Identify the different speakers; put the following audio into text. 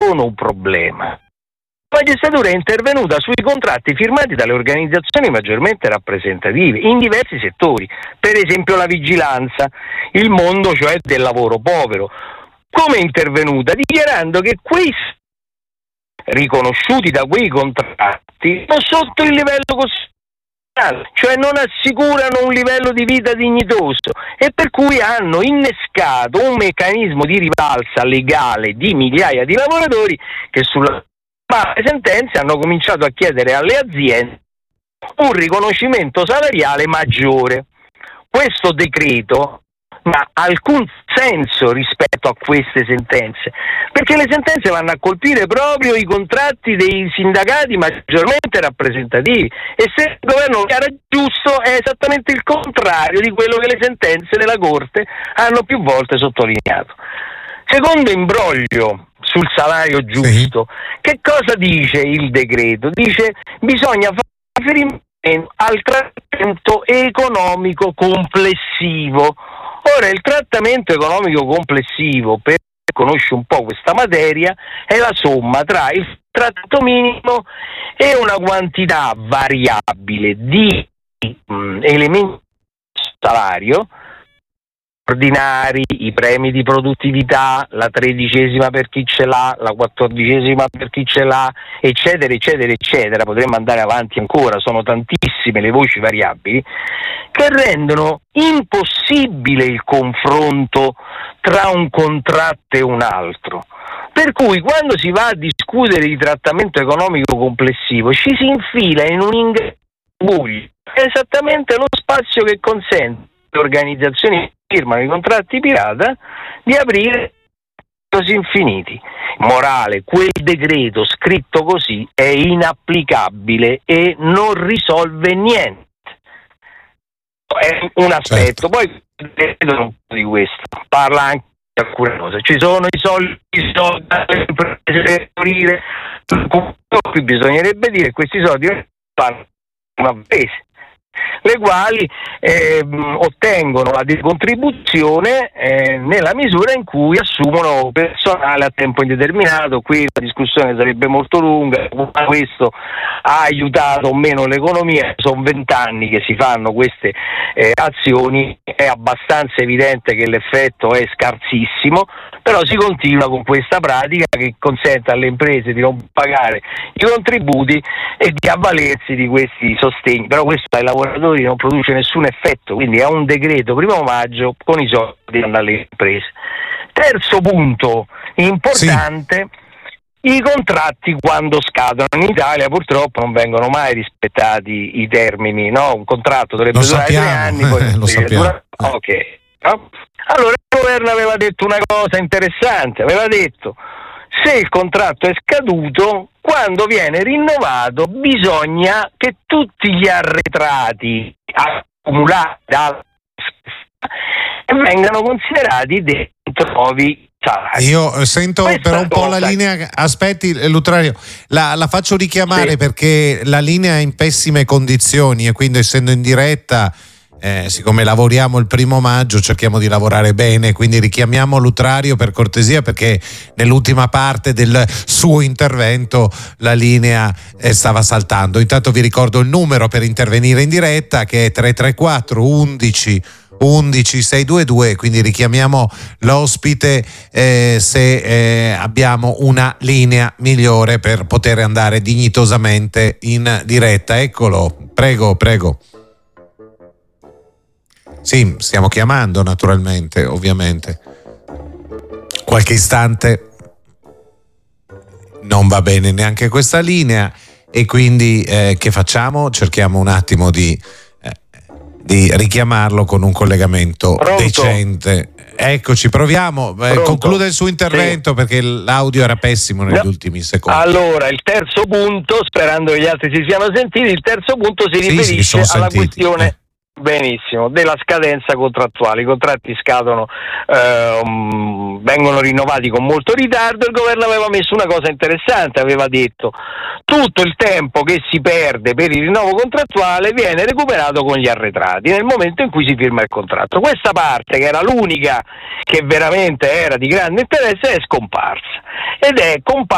Speaker 1: sono un problema. La magistratura è intervenuta sui contratti firmati dalle organizzazioni maggiormente rappresentative in diversi settori, per esempio la vigilanza, il mondo cioè del lavoro povero. Come è intervenuta? Dichiarando che quei riconosciuti da quei contratti sono sotto il livello costituzionale, cioè non assicurano un livello di vita dignitoso, e per cui hanno innescato un meccanismo di rivalsa legale di migliaia di lavoratori che sulla sentenze hanno cominciato a chiedere alle aziende un riconoscimento salariale maggiore. Questo decreto non ha alcun senso rispetto a queste sentenze, perché le sentenze vanno a colpire proprio i contratti dei sindacati maggiormente rappresentativi, e se il governo era giusto è esattamente il contrario di quello che le sentenze della Corte hanno più volte sottolineato. Secondo imbroglio sul salario giusto, che cosa dice il decreto? Dice bisogna fare riferimento al trattamento economico complessivo. Ora, il trattamento economico complessivo, per chi conosce un po' questa materia, è la somma tra il trattamento minimo e una quantità variabile di elementi di salario ordinari, i premi di produttività, la 13ª per chi ce l'ha, la 14ª per chi ce l'ha, eccetera, eccetera, eccetera. Potremmo andare avanti ancora, sono tantissime le voci variabili che rendono impossibile il confronto tra un contratto e un altro. Per cui quando si va a discutere di trattamento economico complessivo ci si infila in un ingabuglio, è esattamente lo spazio che consente alle organizzazioni che firmano i contratti pirata di aprire così infiniti. Morale, quel decreto scritto così è inapplicabile e non risolve niente. È un aspetto, poi non di questo, parla anche di alcune cose. Ci sono i soldi alle imprese per morire, qui bisognerebbe dire che questi soldi vanno a imprese, le quali ottengono la decontribuzione nella misura in cui assumono personale a tempo indeterminato. Qui la discussione sarebbe molto lunga, questo ha aiutato o meno l'economia, sono 20 anni che si fanno queste azioni, è abbastanza evidente che l'effetto è scarsissimo, però si continua con questa pratica che consente alle imprese di non pagare i contributi e di avvalersi di questi sostegni, però questo ai lavoratori non produce nessun effetto, quindi è un decreto 1° maggio con i soldi alle imprese. Terzo punto importante, i contratti quando scadono. In Italia purtroppo non vengono mai rispettati i termini, no? Un contratto dovrebbe durare 3 anni, poi
Speaker 2: lo sappiamo.
Speaker 1: Ok. No? Allora il governo aveva detto una cosa interessante, aveva detto: se il contratto è scaduto, quando viene rinnovato bisogna che tutti gli arretrati accumulati vengano considerati dentro nuovi salari.
Speaker 2: Io sento
Speaker 1: Questa
Speaker 2: però un po' la linea. Aspetti, Lutrario, la faccio richiamare perché la linea è in pessime condizioni e quindi, essendo in diretta, siccome lavoriamo il 1° maggio, cerchiamo di lavorare bene, quindi richiamiamo Lutrario per cortesia, perché nell'ultima parte del suo intervento la linea stava saltando. Intanto vi ricordo il numero per intervenire in diretta, che è 334 11 622, quindi richiamiamo l'ospite se abbiamo una linea migliore per poter andare dignitosamente in diretta. Eccolo, prego. Sì, stiamo chiamando naturalmente, ovviamente. Qualche istante non va bene neanche questa linea e quindi che facciamo? Cerchiamo un attimo di richiamarlo con un collegamento decente. Eccoci, proviamo. Concluda il suo intervento, perché l'audio era pessimo negli ultimi secondi.
Speaker 1: Allora, il terzo punto, sperando che gli altri si siano sentiti, il terzo punto si riferisce alla questione benissimo della scadenza contrattuale. I contratti scadono, vengono rinnovati con molto ritardo. Il governo aveva messo una cosa interessante, aveva detto: tutto il tempo che si perde per il rinnovo contrattuale viene recuperato con gli arretrati nel momento in cui si firma il contratto. Questa parte, che era l'unica che veramente era di grande interesse, è scomparsa, ed è comparsa